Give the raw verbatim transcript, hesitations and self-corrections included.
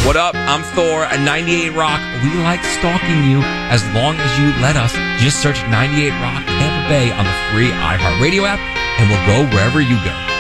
What up? I'm Thor at ninety-eight Rock. We like stalking you as long as you let us. Just search ninety-eight Rock Tampa Bay on the free iHeartRadio app, and we'll go wherever you go.